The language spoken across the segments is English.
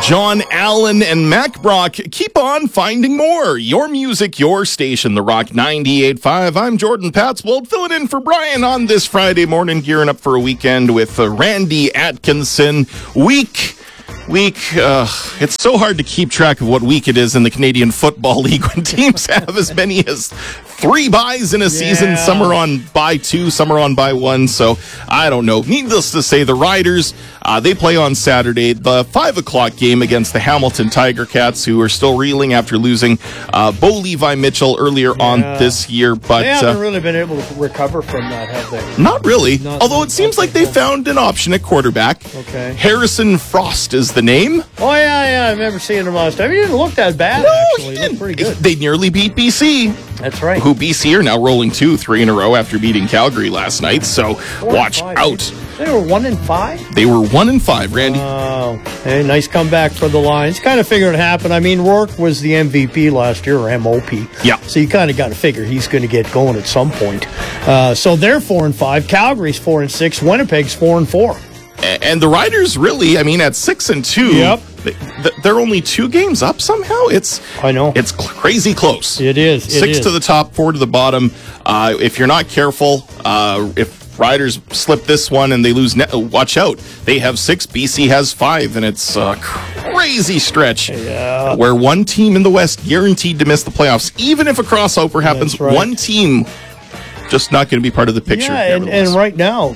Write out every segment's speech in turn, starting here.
John Allen and Mac Brock keep on finding more. Your music, your station, The Rock 98.5. I'm Jordan Patswold, filling in for Brian on this Friday morning, gearing up for a weekend with Randy Atkinson. It's so hard to keep track of what week it is in the Canadian Football League when teams have as many as 3 buys in a season. Some are on bye 2, some are on bye 1. So I don't know. Needless to say, the Riders, they play on Saturday, the 5 o'clock game against the Hamilton Tiger Cats, who are still reeling after losing Bo Levi Mitchell earlier on this year. But they haven't really been able to recover from that, have they? Not really. Although it seems like they found an option at quarterback. Okay. Harrison Frost is the name. Oh, yeah. I remember seeing him last time. He didn't look that bad, actually. He looked pretty good. They nearly beat BC. That's right. Who BC are now rolling 3 in a row after beating Calgary last night. So watch out. They were 1-5? They were 1-5, Randy. Oh, hey, nice comeback for the Lions. Kind of figured it happened. I mean, Rourke was the MVP last year, or MOP. Yeah. So you kind of got to figure he's going to get going at some point. So they're 4-5. Calgary's 4-6. Winnipeg's 4-4. And the Riders really, I mean, at 6-2, Yep. They're only 2 games up somehow. I know. It's crazy close. It is. 6 to the top, 4 to the bottom. If you're not careful, if Riders slip this one and they lose, watch out. They have 6, BC has 5, and it's a crazy stretch where one team in the West guaranteed to miss the playoffs. Even if a crossover happens, one team just not going to be part of the picture. Yeah, and right now,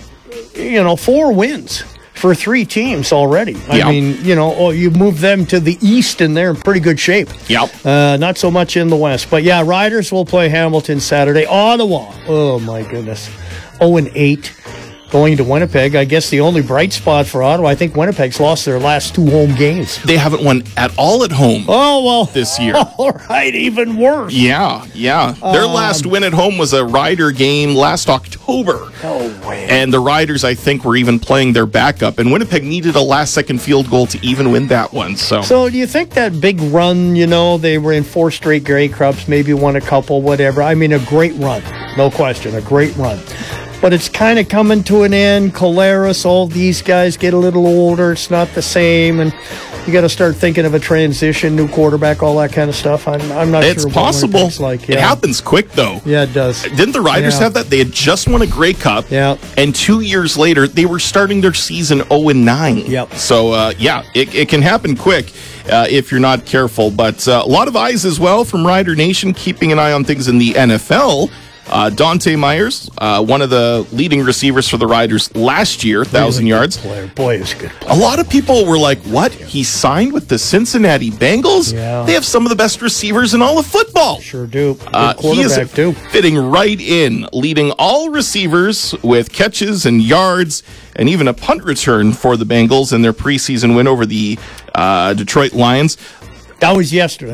4 wins for 3 teams already. I mean, you move them to the East and they're in pretty good shape. Yep. Not so much in the West. But yeah, Riders will play Hamilton Saturday. Ottawa, oh my goodness, 0-8. Going to Winnipeg. I guess the only bright spot for Ottawa, I think Winnipeg's lost their last 2 home games. They haven't won at all at home this year. All right, even worse. Yeah. Their last win at home was a Rider game last October. No way. And the Riders, I think, were even playing their backup. And Winnipeg needed a last-second field goal to even win that one. So do you think that big run, they were in 4 straight Grey Cups, maybe won a couple, whatever. I mean, a great run. No question, a great run. But it's kind of coming to an end. Collaros, all these guys get a little older. It's not the same. And you got to start thinking of a transition, new quarterback, all that kind of stuff. I'm not sure. It's possible. Like. It happens quick, though. Yeah, it does. Didn't the Riders have that? They had just won a Grey Cup. Yeah. And 2 years later, they were starting their season 0-9. Yep. So, it can happen quick if you're not careful. But a lot of eyes as well from Rider Nation, keeping an eye on things in the NFL. Dante Myers, one of the leading receivers for the Riders last year, 1,000 yards. Boy, he was a good player. A lot of people were like, what? He signed with the Cincinnati Bengals? Yeah. They have some of the best receivers in all of football. Sure do. He is too. Fitting right in, leading all receivers with catches and yards, and even a punt return for the Bengals in their preseason win over the Detroit Lions. That was yesterday.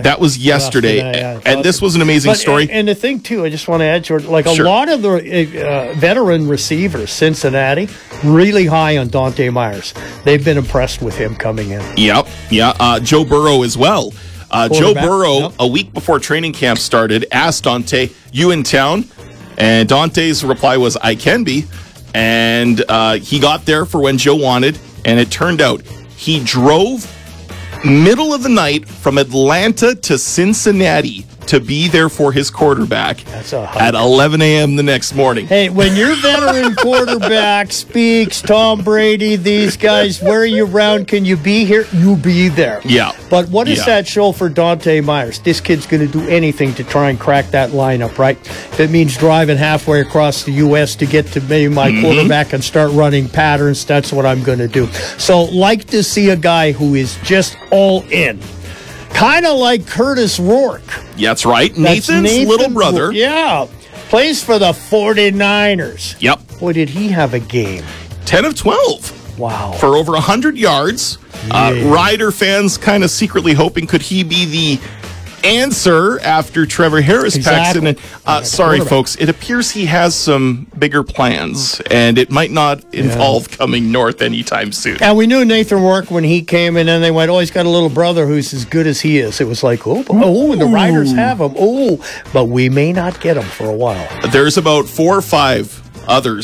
Yeah. And this was an amazing story. And the thing, too, I just want to add, Jordan, a lot of the veteran receivers, Cincinnati, really high on Dante Myers. They've been impressed with him coming in. Yep. Yeah. Joe Burrow as well. Joe Burrow, a week before training camp started, asked Dante, "You in town?" And Dante's reply was, "I can be." And he got there for when Joe wanted, and it turned out he drove middle of the night from Atlanta to Cincinnati to be there for his quarterback at 11 a.m. the next morning. Hey, when your veteran quarterback speaks, Tom Brady, these guys, where are you around? Can you be here? You be there. Yeah. But what does that show for Dante Myers? This kid's going to do anything to try and crack that lineup, right? If it means driving halfway across the U.S. to get to maybe my quarterback and start running patterns, that's what I'm going to do. So, like to see a guy who is just all in. Kind of like Curtis Rourke. Yeah, that's right. Nathan's little brother. Yeah. Plays for the 49ers. Yep. Boy, did he have a game. 10 of 12. Wow. For over 100 yards. Rider fans kind of secretly hoping, could he be the answer after Trevor Harris packs in? Sorry, folks. It appears he has some bigger plans, and it might not involve coming north anytime soon. And we knew Nathan Rourke when he came in, and they went, he's got a little brother who's as good as he is. It was like, and the Riders have him. But we may not get him for a while. There's about 4 or 5 others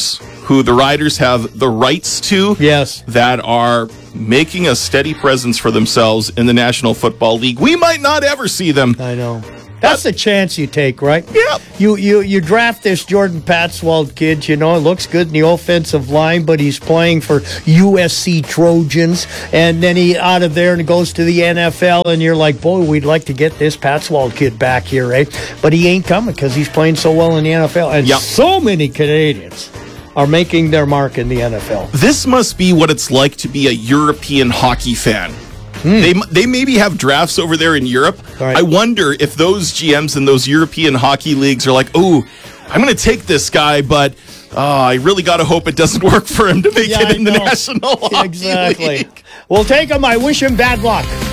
who the Riders have the rights to. Yes. That are making a steady presence for themselves in the National Football League. We might not ever see them. I know. That's the chance you take, right? Yep. You draft this Jordan Patswald kid, it looks good in the offensive line, but he's playing for USC Trojans, and then he out of there and goes to the NFL, and you're like, boy, we'd like to get this Patswald kid back here, eh? But he ain't coming because he's playing so well in the NFL, and so many Canadians are making their mark in the NFL. This must be what it's like to be a European hockey fan. They maybe have drafts over there in Europe. Right. I wonder if those GMs in those European hockey leagues are like, oh, I'm going to take this guy, but I really got to hope it doesn't work for him to make it in the National Hockey Exactly. League. We'll take him. I wish him bad luck.